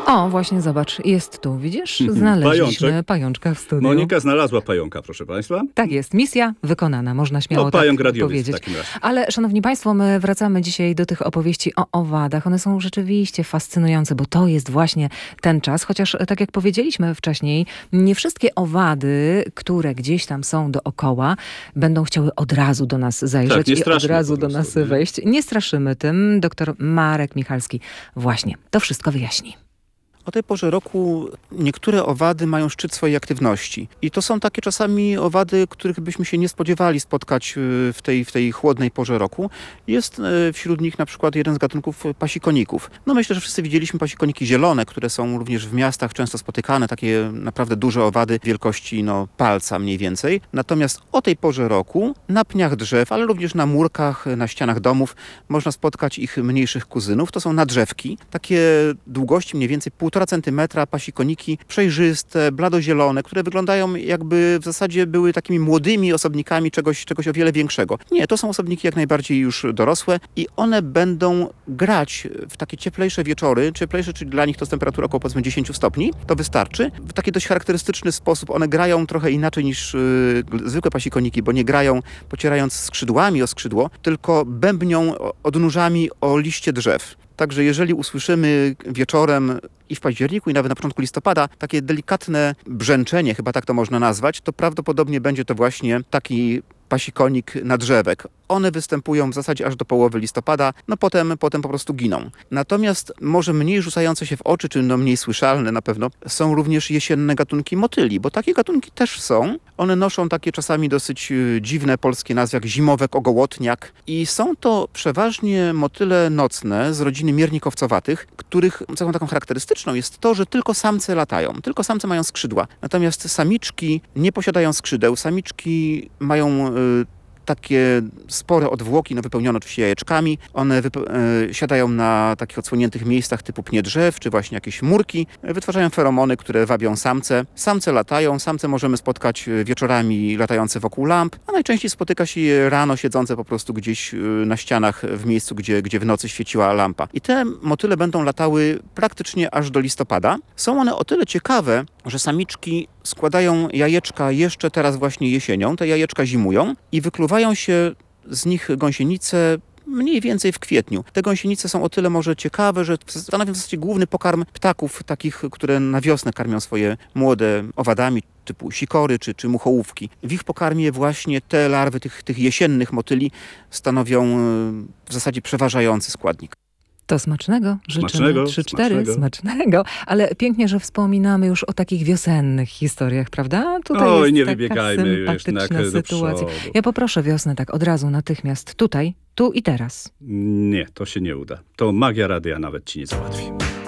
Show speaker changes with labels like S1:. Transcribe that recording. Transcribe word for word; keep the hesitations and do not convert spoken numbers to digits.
S1: O, właśnie zobacz, jest tu, widzisz? Znaleźliśmy
S2: Pajączek.
S1: pajączka w studiu.
S2: Monika znalazła pająka, proszę państwa.
S1: Tak jest, misja wykonana, można śmiało
S2: No, pająk
S1: tak
S2: radiowiec
S1: powiedzieć.
S2: w takim razie.
S1: Ale szanowni państwo, my wracamy dzisiaj do tych opowieści o owadach. One są rzeczywiście fascynujące, bo to jest właśnie ten czas. Chociaż tak jak powiedzieliśmy wcześniej, nie wszystkie owady, które gdzieś tam są dookoła, będą chciały od razu do nas zajrzeć
S2: Tak, nie
S1: i od
S2: straszmy
S1: razu
S2: po
S1: do
S2: prostu,
S1: nas
S2: nie?
S1: wejść. Nie straszymy tym. Doktor Marek Michalski właśnie to wszystko wyjaśni.
S3: O tej porze roku niektóre owady mają szczyt swojej aktywności. I to są takie czasami owady, których byśmy się nie spodziewali spotkać w tej, w tej chłodnej porze roku. Jest wśród nich na przykład jeden z gatunków pasikoników. No myślę, że wszyscy widzieliśmy pasikoniki zielone, które są również w miastach często spotykane, takie naprawdę duże owady wielkości no, palca mniej więcej. Natomiast o tej porze roku na pniach drzew, ale również na murkach, na ścianach domów można spotkać ich mniejszych kuzynów. To są nadrzewki, takie długości mniej więcej pół półtora centymetra pasikoniki przejrzyste, bladozielone, które wyglądają jakby w zasadzie były takimi młodymi osobnikami czegoś, czegoś o wiele większego. Nie, to są osobniki jak najbardziej już dorosłe i one będą grać w takie cieplejsze wieczory. Cieplejsze, czyli dla nich to jest temperatura około powiedzmy dziesięć stopni. To wystarczy. W taki dość charakterystyczny sposób one grają trochę inaczej niż yy, zwykłe pasikoniki, bo nie grają pocierając skrzydłami o skrzydło, tylko bębnią odnóżami o liście drzew. Także jeżeli usłyszymy wieczorem i w październiku, i nawet na początku listopada takie delikatne brzęczenie, chyba tak to można nazwać, to prawdopodobnie będzie to właśnie taki pasikonik nadrzewek. One występują w zasadzie aż do połowy listopada, no potem, potem po prostu giną. Natomiast może mniej rzucające się w oczy, czy no mniej słyszalne na pewno, są również jesienne gatunki motyli, bo takie gatunki też są. One noszą takie czasami dosyć dziwne polskie nazwy, jak zimowek, ogołotniak. I są to przeważnie motyle nocne z rodziny miernikowcowatych, których cechą taką charakterystyczną jest to, że tylko samce latają, tylko samce mają skrzydła. Natomiast samiczki nie posiadają skrzydeł, samiczki mają y, takie spore odwłoki, no wypełnione oczywiście jajeczkami. One wype- e, siadają na takich odsłoniętych miejscach typu pnie drzew, czy właśnie jakieś murki. E, wytwarzają feromony, które wabią samce. Samce latają, samce możemy spotkać wieczorami latające wokół lamp, a najczęściej spotyka się je rano siedzące po prostu gdzieś e, na ścianach w miejscu, gdzie, gdzie w nocy świeciła lampa. I te motyle będą latały praktycznie aż do listopada. Są one o tyle ciekawe, że samiczki składają jajeczka jeszcze teraz właśnie jesienią. Te jajeczka zimują i wykluwają się z nich gąsienice mniej więcej w kwietniu. Te gąsienice są o tyle może ciekawe, że stanowią w zasadzie główny pokarm ptaków, takich, które na wiosnę karmią swoje młode owadami, typu sikory czy, czy muchołówki. W ich pokarmie właśnie te larwy tych, tych jesiennych motyli stanowią w zasadzie przeważający składnik.
S1: To smacznego. Życzymy.
S2: Smacznego,
S1: trzy cztery
S2: smacznego.
S1: smacznego. Ale pięknie, że wspominamy już o takich wiosennych historiach, prawda? Tutaj
S2: Oj,
S1: jest
S2: nie
S1: taka
S2: wybiegajmy już
S1: sympatyczna
S2: na- do
S1: sytuacja.
S2: przodu.
S1: Ja poproszę wiosnę tak od razu, natychmiast. Tutaj, tu i teraz.
S2: Nie, to się nie uda. To magia radia nawet ci nie załatwi.